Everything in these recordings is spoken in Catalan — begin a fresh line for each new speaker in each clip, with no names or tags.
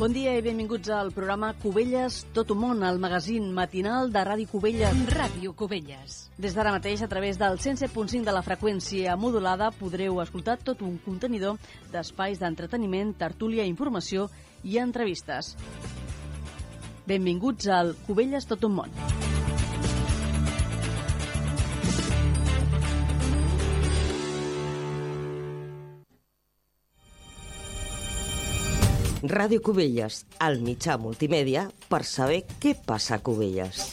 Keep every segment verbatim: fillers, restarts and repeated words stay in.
Bon dia i benvinguts al programa Cubelles Tot un món, el magazín matinal de Ràdio Cubelles.
Ràdio Cubelles.
Des d'ara mateix, a través del cent set punt cinc de la freqüència modulada, podreu escoltar tot un contenidor d'espais d'entreteniment, tertúlia, informació i entrevistes. Benvinguts al Cubelles Tot un món.
Ràdio Cubelles, el mitjà multimèdia per saber què passa a Cubelles.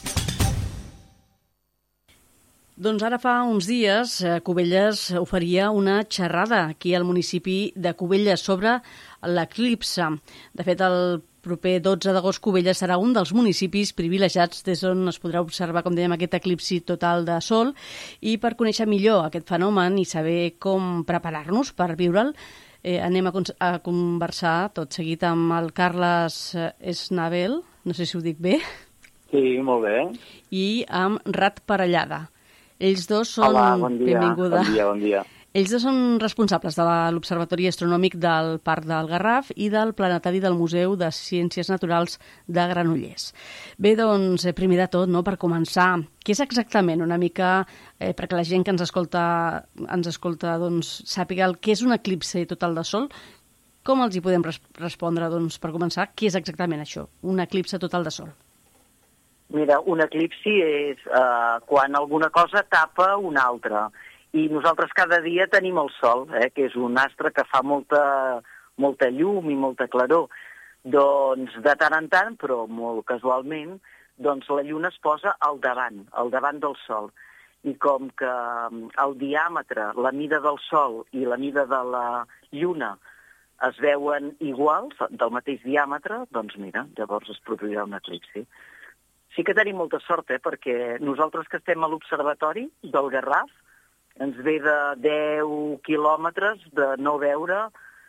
Doncs ara fa uns dies Cubelles oferia una xerrada aquí al municipi de Cubelles sobre l'eclipse. De fet, el proper dotze d'agost Cubelles serà un dels municipis privilegiats des d'on es podrà observar, com dèiem, aquest eclipsi total de sol. I per conèixer millor aquest fenomen i saber com preparar-nos per viure'l, Eh, anem a, a conversar tot seguit amb el Carles Esnavel, no sé si ho dic bé.
Sí, molt bé.
I amb Rat Parellada. Ells dos són...
Hola, bon dia.
Benvinguda.
Bon dia, bon dia.
Ells dos són responsables de l'Observatori Astronòmic del Parc del Garraf i del Planetari del Museu de Ciències Naturals de Granollers. Bé, doncs, primer de tot, no, per començar, què és exactament una mica, eh, perquè la gent que ens escolta, ens escolta doncs, sàpiga el que és un eclipse total de sol, com els hi podem res respondre, doncs, per començar, què és exactament això, un eclipse total de sol?
Mira, un eclipsi és eh, quan alguna cosa tapa una altra. I nosaltres cada dia tenim el sol, eh, que és un astre que fa molta, molta llum i molta claror. Doncs de tant en tant, però molt casualment, doncs la lluna es posa al davant, al davant del sol. I com que el diàmetre, la mida del sol i la mida de la lluna es veuen iguals, del mateix diàmetre, doncs mira, llavors es produirà un eclipsi. Sí que tenim molta sort, eh, perquè nosaltres que estem a l'Observatori del Garraf, ens ve de deu quilòmetres de no veure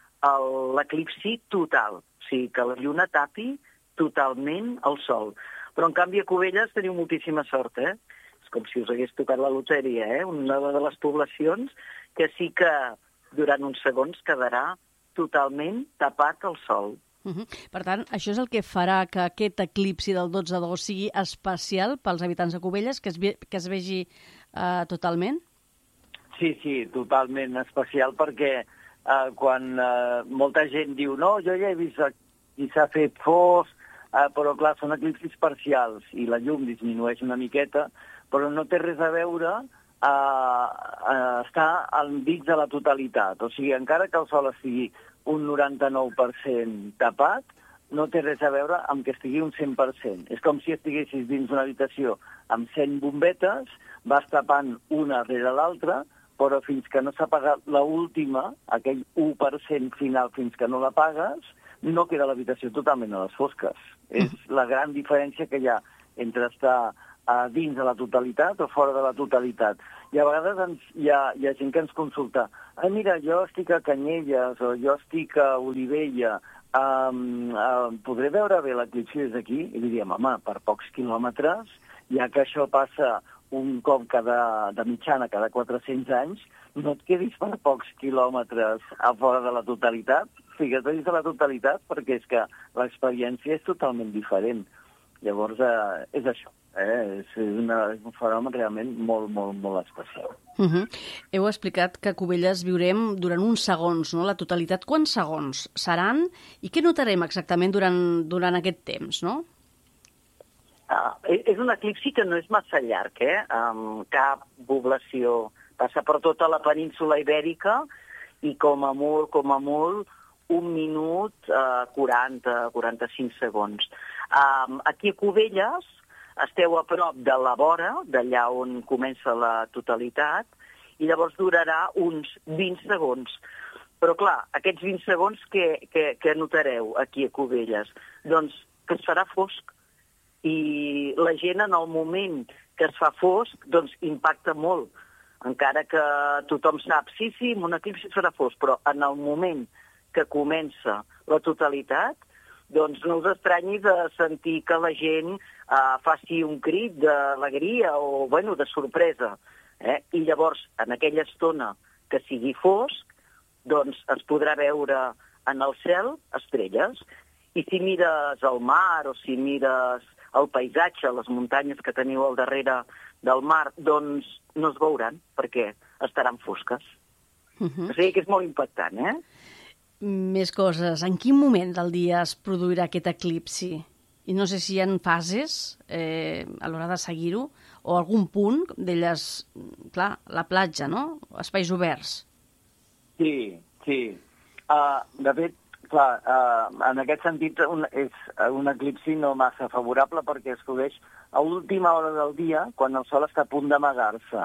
l'eclipsi total. O sigui, que la lluna tapi totalment el sol. Però, en canvi, a Cubelles teniu moltíssima sort, eh? És com si us hagués tocat la loteria, eh? Una de les poblacions que sí que durant uns segons quedarà totalment tapat el sol.
Uh-huh. Per tant, això és el que farà que aquest eclipsi del dotze d'agost sigui especial pels habitants de Cubelles, que es, ve que es vegi uh, totalment?
Sí, sí, totalment especial, perquè eh, quan eh, molta gent diu no, jo ja he vist i s'ha fet fos, eh, però clar, són eclipsis parcials i la llum disminueix una miqueta, però no té res a veure eh, eh, estar enmig de la totalitat. O sigui, encara que el sol estigui un noranta-nou per cent tapat, no té res a veure amb que estigui un cent per cent. És com si estiguessis dins una habitació amb cent bombetes, vas tapant una rere l'altra, però fins que no s'ha apagat l'última, aquell u per cent final, fins que no l'apagues, no queda l'habitació totalment a les fosques. És la gran diferència que hi ha entre estar uh, dins de la totalitat o fora de la totalitat. I a vegades ens, hi, ha, hi ha gent que ens consulta, ah, mira, jo estic a Canyelles o jo estic a Olivella, um, uh, podré veure bé l'eclipsi des d'aquí? I li diem, home, per pocs quilòmetres, ja que això passa un cop cada, de mitjana cada quatre-cents anys, no et quedis per pocs quilòmetres a fora de la totalitat. Fica't dins de la totalitat perquè és que l'experiència és totalment diferent. Llavors, eh, és això. Eh? És, una, és un fenomen realment molt, molt, molt especial.
Uh-huh. Heu explicat que a Cubelles viurem durant uns segons, no? La totalitat, quants segons seran i què notarem exactament durant, durant aquest temps, no?
Uh, és un eclipsi que no és massa llarg, eh? Um, cap població passa per tota la península ibèrica i com a molt, com a molt, un minut, uh, quaranta, quaranta-cinc segons. Um, aquí a Cubelles esteu a prop de la vora, d'allà on comença la totalitat, i llavors durarà uns vint segons. Però clar, aquests vint segons que, que, que notareu aquí a Cubelles? Doncs que es farà fosc. I la gent en el moment que es fa fosc, doncs impacta molt. Encara que tothom sap, sí, sí, un eclipsi serà fosc, però en el moment que comença la totalitat, doncs no us estranyi de sentir que la gent eh, faci un crit d'alegria o, bueno, de sorpresa. Eh? I llavors, en aquella estona que sigui fosc, doncs es podrà veure en el cel estrelles. I si mires el mar o si mires el paisatge, les muntanyes que teniu al darrere del mar, doncs no es veuran, perquè estaran fosques. Uh-huh. O sigui que és molt impactant, eh?
Més coses. En quin moment del dia es produirà aquest eclipsi? I no sé si hi ha fases eh, a l'hora de seguir-ho, o algun punt d'elles, clar, la platja, no? Espais oberts.
Sí, sí. Uh, de fet, clar, uh, en aquest sentit un, és un eclipsi no massa favorable perquè es produeix a última hora del dia, quan el sol està a punt d'amagar-se.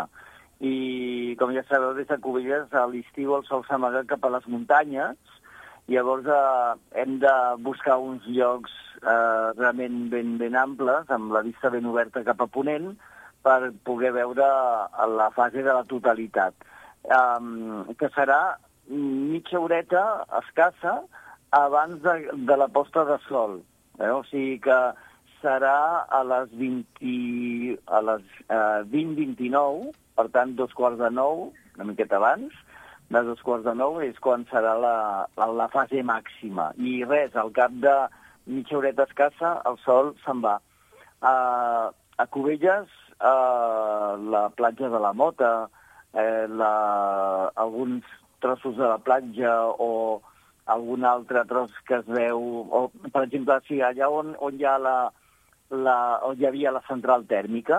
I, com ja sabeu, des de Cubelles, a l'estiu el sol s'amaga cap a les muntanyes. Llavors eh, hem de buscar uns llocs eh, realment ben, ben amples, amb la vista ben oberta cap a ponent, per poder veure la fase de la totalitat. Um, que serà mitja horeta escassa abans de, de la posta de sol. Eh? O sigui que serà a les vint, a les eh, vint vint-i-nou, per tant, dos quarts de nou, una miqueta abans, de dos quarts de nou és quan serà la, la, la fase màxima. I res, al cap de mitja horeta escassa, el sol se'n va. Uh, a Cubelles, uh, la platja de la Mota, eh, la, alguns trossos de la platja o algun altre tros que es veu, o, per exemple, sí, allà on, on, hi ha la, la, on hi havia la central tèrmica,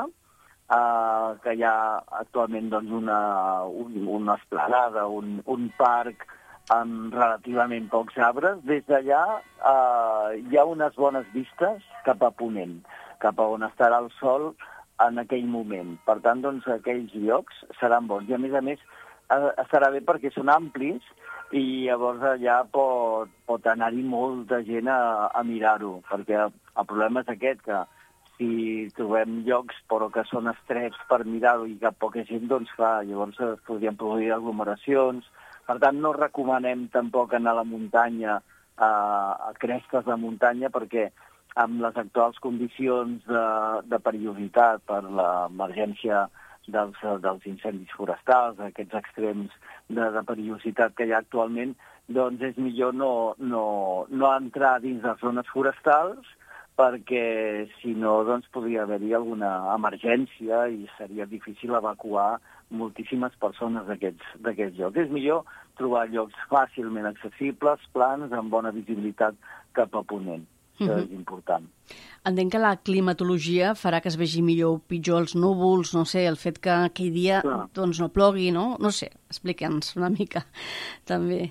Uh, que hi ha actualment doncs, una, un, una esplanada, un, un parc amb relativament pocs arbres. Des d'allà uh, hi ha unes bones vistes cap a ponent, cap a on estarà el sol en aquell moment. Per tant, doncs, aquells llocs seran bons. I, a més a més, uh, estarà bé perquè són amplis i llavors allà pot, pot anar-hi molta gent a, a mirar-ho, perquè el problema és aquest, que si trobem llocs però que són estrets per mirar-ho i cap poca gent, doncs clar, llavors es podrien produir aglomeracions. Per tant, no recomanem tampoc anar a la muntanya, a, a crestes de muntanya, perquè amb les actuals condicions de, de perillositat per l'emergència dels, dels incendis forestals, aquests extrems de, de perillositat que hi ha actualment, doncs és millor no, no, no entrar dins les zones forestals, perquè si no doncs, podria haver-hi alguna emergència i seria difícil evacuar moltíssimes persones d'aquests llocs. És millor trobar llocs fàcilment accessibles, plans, amb bona visibilitat cap a ponent. Això és important.
Entenc que la climatologia farà que es vegi millor o pitjor els núvols, no sé, el fet que aquell dia doncs, no plogui, no? No sé, explique'ns una mica, també.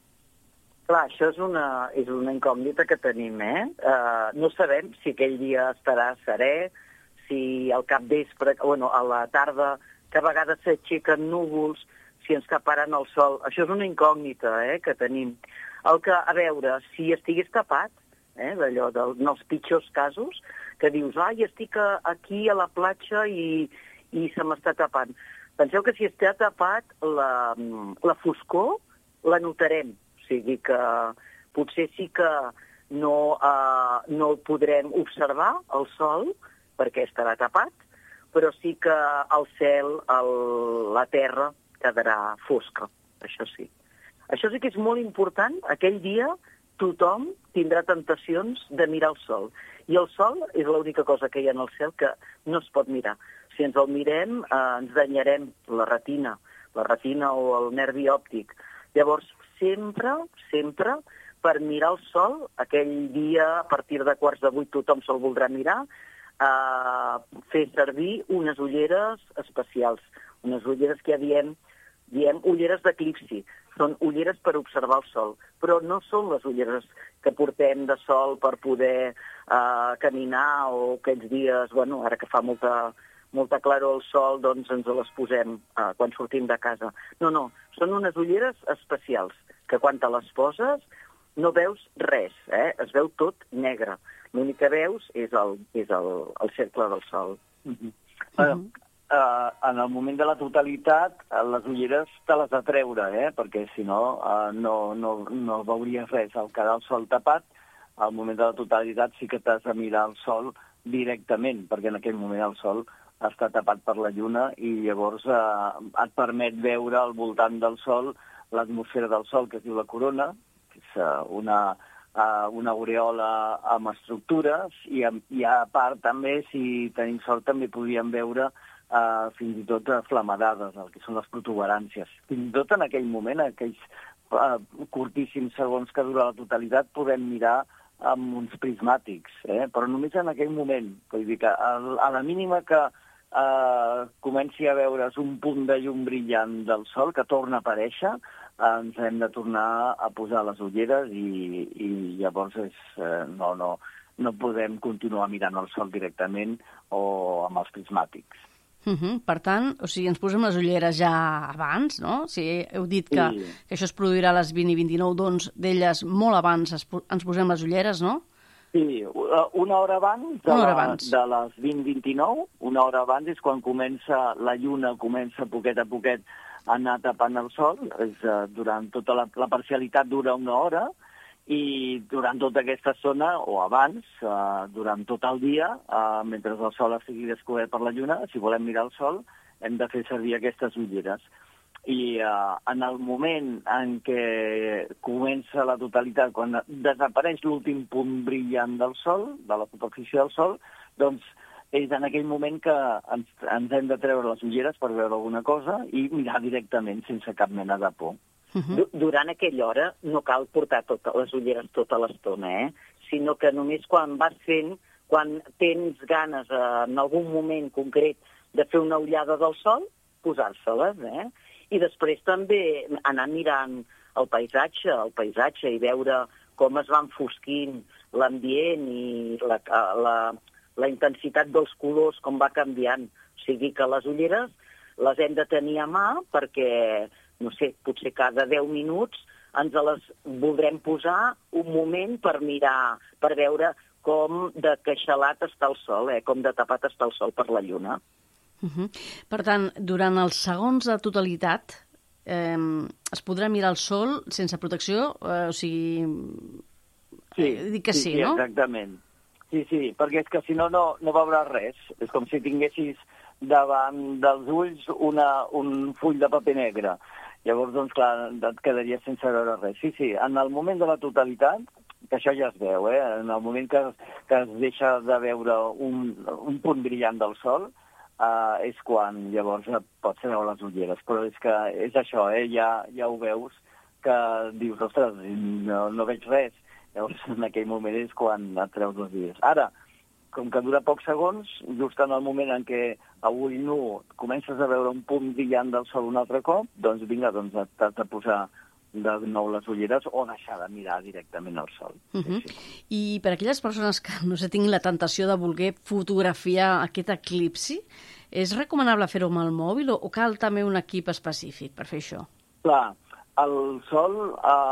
Clar, això és una, és una incògnita que tenim, eh? Uh, no sabem si aquell dia estarà serè, si al capvespre, bueno, a la tarda, que a vegades s'aixequen núvols, si ens taparan el sol. Això és una incògnita, eh, que tenim. El que, a veure, si estigués tapat, eh, d'allò, dels pitjors casos, que dius, ai, estic aquí a la platja i, i se m'està tapant. Penseu que si està tapat, la, la foscor la notarem. O sigui que potser sí que no, uh, no el podrem observar, el sol, perquè estarà tapat, però sí que el cel, el, la terra, quedarà fosca, això sí. Això sí que és molt important. Aquell dia tothom tindrà tentacions de mirar el sol. I el sol és l'única cosa que hi ha en el cel que no es pot mirar. Si ens el mirem, eh, ens danyarem la retina, la retina o el nervi òptic. Llavors, sempre, sempre, per mirar el sol, aquell dia, a partir de quarts de vuit, tothom se'l voldrà mirar, eh, fer servir unes ulleres especials, unes ulleres que ja diem, diem ulleres d'eclipsi. Són ulleres per observar el sol, però no són les ulleres que portem de sol per poder eh, caminar o aquests dies, bueno, ara que fa molta... molta claror al sol, doncs ens les posem eh, quan sortim de casa. No, no, són unes ulleres especials, que quan te les poses no veus res, eh? Es veu tot negre. L'únic que veus és el, és el, el cercle del sol.
Uh-huh. Uh-huh. Uh, uh, en el moment de la totalitat, les ulleres te les de treure, eh? Perquè si no, uh, no, no, no veuries res. Al quedar el sol tapat, al moment de la totalitat sí que t'has de mirar el sol directament, perquè en aquell moment el sol està tapat per la lluna i llavors eh, et permet veure al voltant del sol l'atmosfera del sol, que es diu la corona, que és eh, una uh, una aureola amb estructures i, i a part també, si tenim sort, també podíem veure uh, fins i tot flamadades, el que són les protuberàncies. Fins i tot en aquell moment, aquells uh, curtíssims segons que dura la totalitat, podem mirar amb uns prismàtics, eh? Però només en aquell moment. Vull dir que a, a la mínima que eh, comenci a veure's un punt de llum brillant del sol que torna a aparèixer, eh, ens hem de tornar a posar les ulleres i, i llavors és, eh, no, no, no podem continuar mirant el sol directament o amb els prismàtics.
Uh -huh. Per tant, o sigui, ens posem les ulleres ja abans, no? O sigui, heu dit que, sí. que això es produirà a les vint i vint-i-nou, doncs d'elles molt abans es, ens posem les ulleres, no?
Sí, una hora abans de,
una hora
la,
abans.
de les vint vint-i-nou, una hora abans és quan comença la lluna, comença poquet a poquet a anar tapant el sol, és, uh, durant tota la, la parcialitat dura una hora, i durant tota aquesta estona, o abans, eh, durant tot el dia, eh, mentre el sol estigui descobert per la lluna, si volem mirar el sol, hem de fer servir aquestes ulleres. I eh, en el moment en què comença la totalitat, quan desapareix l'últim punt brillant del sol, de la superfície del sol, doncs és en aquell moment que ens, ens hem de treure les ulleres per veure alguna cosa i mirar directament sense cap mena de por.
Uh-huh. Durant aquella hora no cal portar totes les ulleres tota l'estona, eh? Sinó que només quan vas fent, quan tens ganes eh, en algun moment concret de fer una ullada del sol, posar-se-les, eh? I després també anar mirant el paisatge, el paisatge i veure com es va enfosquint l'ambient i la, la, la intensitat dels colors, com va canviant. O sigui que les ulleres les hem de tenir a mà perquè, no sé, potser cada deu minuts ens les voldrem posar un moment per mirar, per veure com de queixalat està el sol, eh? Com de tapat està el sol per la lluna.
Uh-huh. Per tant, durant els segons de totalitat eh, es podrà mirar el sol sense protecció? Eh, o sigui,
sí,
eh, dic que sí,
sí,
no?
Exactament. Sí, sí, perquè és que si no, no, no veuràs res. És com si tinguessis davant dels ulls una, un full de paper negre. Llavors, doncs, clar, et quedaries sense veure res. Sí, sí, en el moment de la totalitat, que això ja es veu, eh? En el moment que, que es deixa de veure un, un punt brillant del sol, eh, és quan llavors pots treure les ulleres. Però és que és això, eh? Ja, ja ho veus, que dius, ostres, no, no veig res. Llavors, en aquell moment és quan et treus les ulleres. Ara, com que dura pocs segons, just en el moment en què a ull nu comences a veure un punt brillant del sol un altre cop, doncs vinga, doncs t'has de posar de nou les ulleres o deixar de mirar directament al sol.
Uh -huh.
Sí, sí.
I per aquelles persones que no sé, tinguin la tentació de voler fotografiar aquest eclipsi, és recomanable fer-ho amb el mòbil o cal també un equip específic per fer això?
Clar, el sol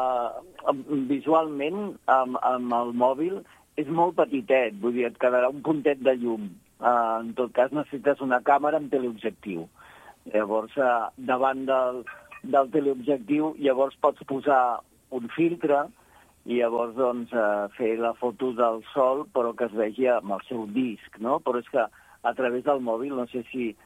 eh, visualment amb, amb el mòbil és molt petitet, vull dir, et quedarà un puntet de llum. Uh, en tot cas, necessites una càmera amb teleobjectiu. Llavors, uh, davant del, del teleobjectiu, llavors pots posar un filtre i llavors doncs, uh, fer la foto del sol, però que es vegi amb el seu disc, no? Però és que a través del mòbil, no sé si,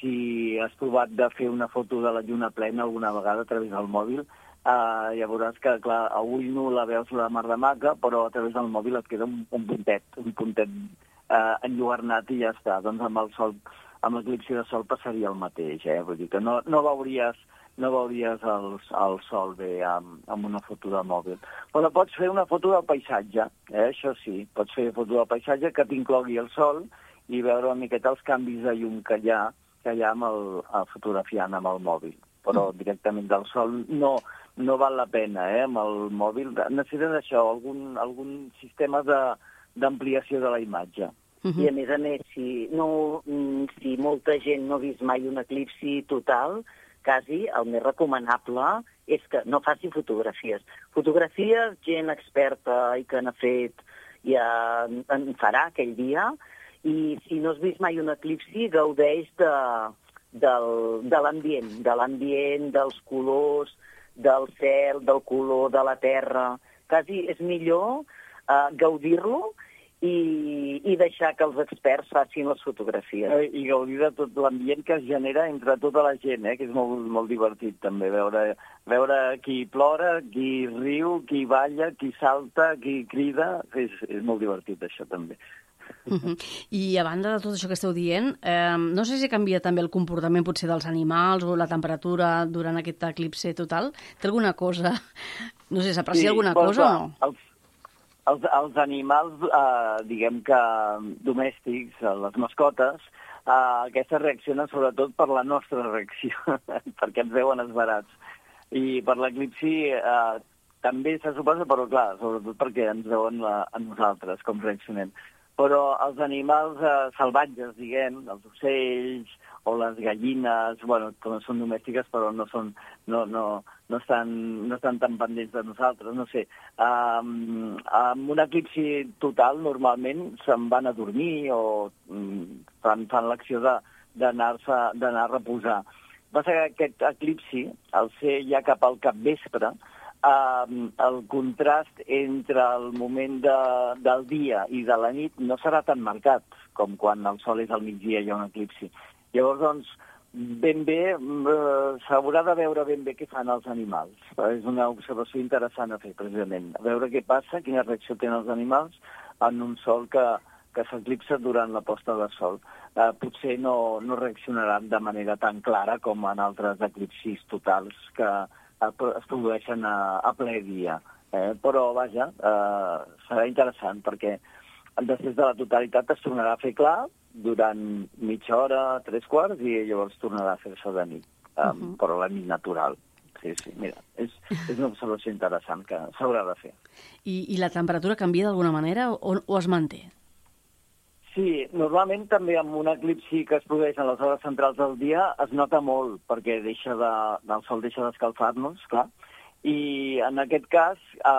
si has provat de fer una foto de la lluna plena alguna vegada a través del mòbil, Uh, ja veuràs que, clar, a ull nu la veus la mar de maca, però a través del mòbil et queda un, un puntet, un puntet uh, enlluernat i ja està. Doncs amb el sol, amb l'eclipsi de sol passaria el mateix, eh? Vull dir que no, no veuries, no veuries el, el sol bé amb, amb una foto de mòbil. Però pots fer una foto del paisatge, eh? Això sí, pots fer foto del paisatge que t'inclogui el sol i veure una miqueta els canvis de llum que hi ha, que hi ha amb el, el fotografiant amb el mòbil. Però directament del sol no... no val la pena, eh, amb el mòbil. Necessites això, algun, algun sistema d'ampliació de, de la imatge.
Uh-huh. I a més a més, si, no, si molta gent no ha vist mai un eclipsi total, quasi el més recomanable és que no faci fotografies. Fotografies, gent experta i que n'ha fet, ja en farà aquell dia, i si no has vist mai un eclipsi, gaudeix de, del, de l'ambient, de l'ambient, dels colors, del cel, del color, de la terra. Quasi és millor uh, gaudir-lo i, i deixar que els experts facin les fotografies.
Eh, I gaudir de tot l'ambient que es genera entre tota la gent, eh? que és molt, molt divertit també, veure, veure qui plora, qui riu, qui balla, qui salta, qui crida, és, és molt divertit això també.
Uh-huh. I a banda de tot això que esteu dient, eh, no sé si canvia també el comportament potser dels animals o la temperatura durant aquest eclipse total. Té alguna cosa? No sé, s'aprecia sí, alguna cosa clar, o no?
Els, els, els animals, eh, diguem que domèstics, les mascotes, eh, aquestes reaccionen sobretot per la nostra reacció, perquè ens veuen esverats. I per l'eclipsi eh, també se suposa, però clar, sobretot perquè ens veuen a, a nosaltres, com reaccionem. Però els animals eh, salvatges, diguem, els ocells o les gallines, bueno, com són domèstiques, però no són, no, no, no estan, no estan tan pendents de nosaltres, no sé. Um, amb un eclipsi total, normalment, se'n van a dormir o um, fan, fan l'acció d'anar-se d'anar a reposar. Passa que aquest eclipsi, al ser ja cap al capvespre, Uh, el contrast entre el moment de, del dia i de la nit no serà tan marcat com quan el sol és al migdia i hi ha un eclipsi. Llavors, doncs, ben bé, uh, s'haurà de veure ben bé què fan els animals. És una observació interessant a fer, precisament. A veure què passa, quina reacció tenen els animals en un sol que, que s'eclipsa durant la posta de sol. Uh, potser no, no reaccionaran de manera tan clara com en altres eclipsis totals que es produeixen a, a ple dia. Eh? Però, vaja, eh, serà interessant perquè després de la totalitat es tornarà a fer clar durant mitja hora, tres quarts, i llavors tornarà a fer-se de nit, eh, uh -huh. però la nit natural. Sí, sí, mira, és, és una observació interessant que s'haurà de fer.
I, I la temperatura canvia d'alguna manera o, o es manté?
Sí, normalment també amb un eclipsi que es produeix en les hores centrals del dia es nota molt, perquè deixa de, el sol deixa d'escalfar-nos, clar. I en aquest cas,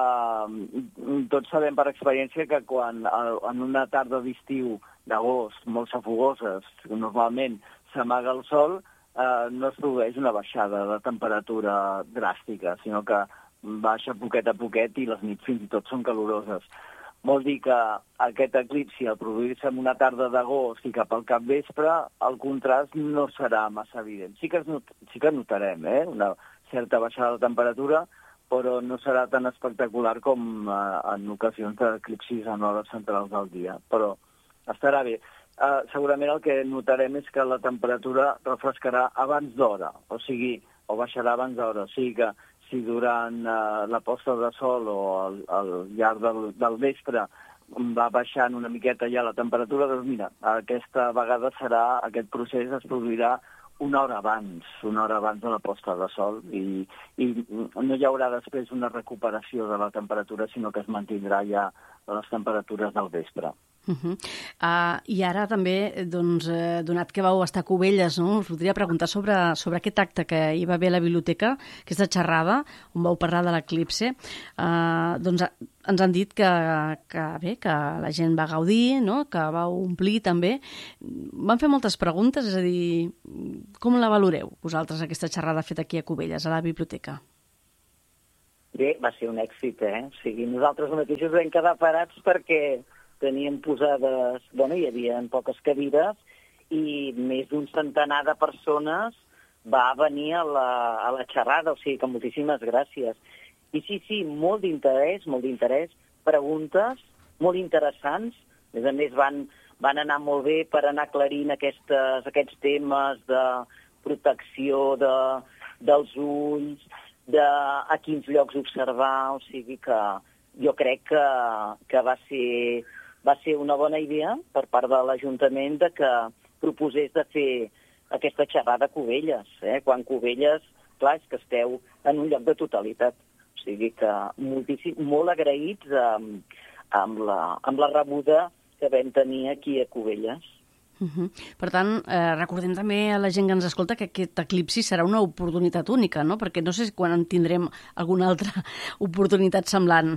eh, tots sabem per experiència que quan en una tarda d'estiu d'agost, molt xafogoses, normalment s'amaga el sol, eh, no es produeix una baixada de temperatura dràstica, sinó que baixa poquet a poquet i les nits fins i tot són caloroses. Vol dir que aquest eclipsi, al produir-se en una tarda d'agost i cap al capvespre, el contrast no serà massa evident. Sí que, es not sí que notarem eh, una certa baixada de temperatura, però no serà tan espectacular com eh, en ocasions d'eclipsis en hores centrals del dia. Però estarà bé. Uh, segurament el que notarem és que la temperatura refrescarà abans d'hora, o sigui, o baixarà abans d'hora. O sigui que si durant uh, la posta de sol o al, al llarg del, del vespre va baixant una miqueta ja la temperatura, doncs mira, aquesta vegada serà, aquest procés es produirà una hora abans, una hora abans de la posta de sol, i, i no hi haurà després una recuperació de la temperatura, sinó que es mantindrà ja les temperatures del vespre.
Uh -huh. uh, I ara també, doncs, eh, donat que vau estar a Cubelles, no? Us voldria preguntar sobre, sobre aquest acte que hi va haver a la biblioteca, aquesta xerrada, on vau parlar de l'eclipse. Uh, doncs ens han dit que, que, bé, que la gent va gaudir, no? Que vau omplir també. Van fer moltes preguntes, és a dir, com la valoreu vosaltres, aquesta xerrada feta aquí a Cubelles, a la biblioteca?
Bé, va ser un èxit, eh? O sigui, nosaltres mateixos vam quedar parats perquè teníem posades, bueno, hi havia poques cadires i més d'un centenar de persones va venir a la, a la xerrada, o sigui que moltíssimes gràcies. I sí, sí, molt d'interès, molt d'interès, preguntes molt interessants, a més a més van, van anar molt bé per anar aclarint aquestes, aquests temes de protecció de, dels ulls, de a quins llocs observar, o sigui que jo crec que, que va ser... va ser una bona idea per part de l'Ajuntament de que proposés de fer aquesta xerrada a Cubelles. Eh? Quan Cubelles, clar, és que esteu en un lloc de totalitat. O sigui que moltíssim, molt agraïts amb, amb, la, amb la rebuda que vam tenir aquí a Cubelles.
Uh -huh. Per tant, eh, recordem també a la gent que ens escolta que aquest eclipsi serà una oportunitat única, no? Perquè no sé quan en tindrem alguna altra oportunitat semblant.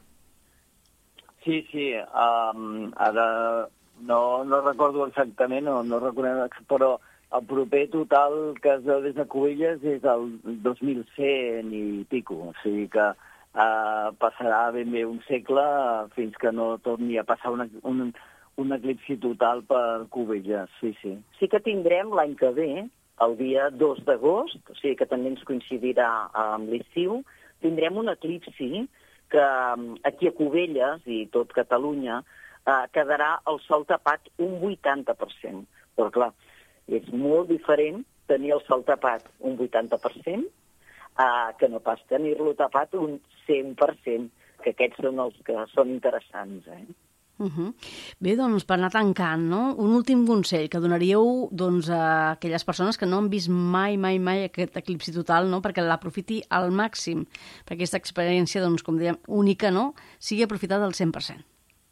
Sí, sí, um, ara no, no recordo exactament, no, no recordem, però el proper total que es veu des de Cubelles és el dos mil cent i pico, o sigui que uh, passarà ben bé un segle fins que no torni a passar una, un, un eclipsi total per Cubelles, sí, sí.
Sí que tindrem l'any que ve, el dia dos d'agost, o sigui que també ens coincidirà amb l'estiu, tindrem un eclipsi que aquí a Cubelles i tot Catalunya eh, quedarà el sol tapat un vuitanta per cent. Però clar, és molt diferent tenir el sol tapat un vuitanta per cent eh, que no pas tenir-lo tapat un cent per cent, que aquests són els que són interessants, eh?
Uh-huh. Bé, doncs, per anar tancant, no? Un últim consell que donaríeu doncs, a aquelles persones que no han vist mai, mai, mai aquest eclipsi total, no? Perquè l'aprofiti al màxim, perquè aquesta experiència, doncs, com dèiem, única, no? Sigui aprofitada al cent per cent.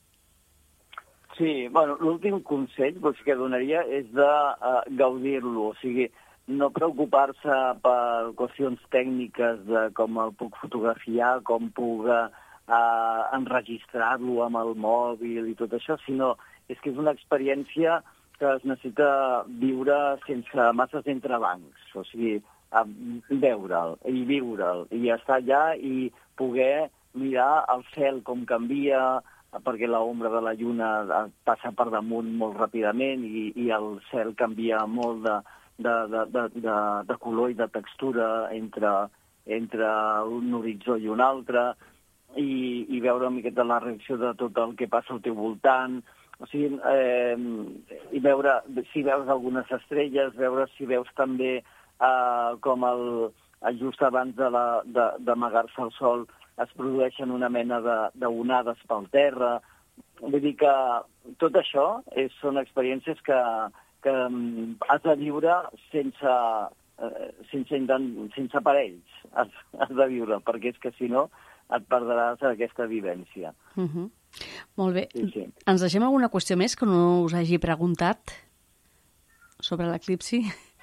Sí, bueno, l'últim consell doncs, que donaria és de uh, gaudir-lo, o sigui, no preocupar-se per qüestions tècniques de com el puc fotografiar, com puc Uh, enregistrar-lo amb el mòbil i tot això, sinó és que és una experiència que es necessita viure sense masses entrebancs, o sigui, uh, veure'l i viure'l, i estar allà i poder mirar el cel com canvia, perquè l'ombra de la lluna passa per damunt molt ràpidament i, i el cel canvia molt de, de, de, de, de, de color i de textura entre, entre un horitzó i un altre, I, i veure una miqueta la reacció de tot el que passa al teu voltant, o sigui, eh, i veure si veus algunes estrelles, veure si veus també eh, com el, just abans d'amagar-se el sol es produeixen una mena d'onades pel terra. Vull dir que tot això és, són experiències que, que has de viure sense, eh, sense, sense aparells, has, has de viure, perquè és que si no et perdràs aquesta vivència.
Uh-huh. Molt bé.
Sí, sí.
Ens deixem alguna qüestió més que no us hagi preguntat sobre l'eclipsi?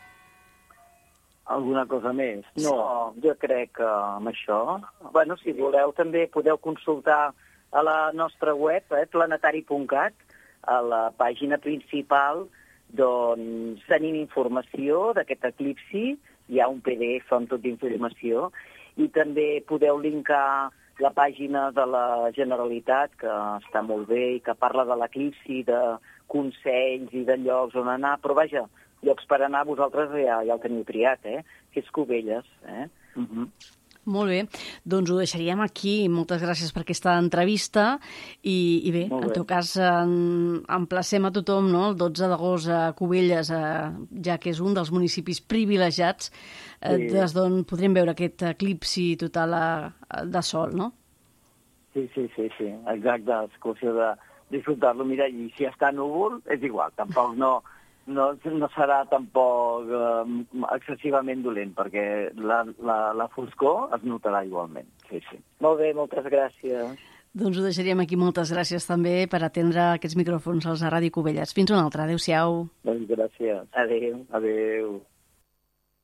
Alguna cosa més?
No, jo crec que amb això... Bueno, si voleu també podeu consultar a la nostra web, eh, planetari punt cat, a la pàgina principal, doncs tenim informació d'aquest eclipsi, hi ha un P D F amb tota informació, i també podeu linkar la pàgina de la Generalitat, que està molt bé i que parla de l'eclipsi, de consells i de llocs on anar, però vaja, llocs per anar vosaltres ja, ja el teniu triat, eh? Que és Cubelles, eh?
Uh-huh.
Molt bé, doncs ho deixaríem aquí. Moltes gràcies per aquesta entrevista i, i bé, bé, en tot cas en, emplacem a tothom, no?, el dotze d'agost a Cubelles, eh, ja que és un dels municipis privilegiats eh, sí. des d'on podrem veure aquest eclipsi total a, a, de sol, no?
Sí, sí, sí, sí, exacte, és qüestió de disfrutar-lo. Mira, i si està núvol, és igual, tampoc no... No, no serà tampoc eh, excessivament dolent, perquè la, la, la foscor es notarà igualment. Sí, sí.
Molt bé, moltes gràcies.
Doncs ho deixaríem aquí. Moltes gràcies també per atendre aquests micròfons als de Ràdio Cubelles. Fins una altra. Adéu-siau.
Doncs gràcies.
Adéu.
Adéu.